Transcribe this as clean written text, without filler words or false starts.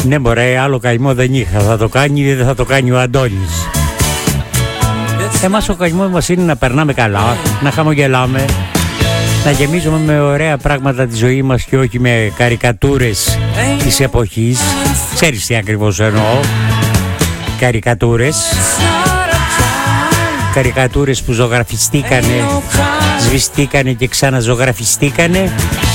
Ναι μωρέ, άλλο καημό δεν είχα. Θα το κάνει ή δεν θα το κάνει ο Αντώνης. Εμάς ο καημός μας είναι να περνάμε καλά, να χαμογελάμε, να γεμίζουμε με ωραία πράγματα τη ζωή μας και όχι με καρικατούρες της εποχής. Ξέρεις τι ακριβώς εννοώ? Καρικατούρες. Καρικατούρες που ζωγραφιστήκανε, σβηστήκανε και ξαναζωγραφιστήκανε.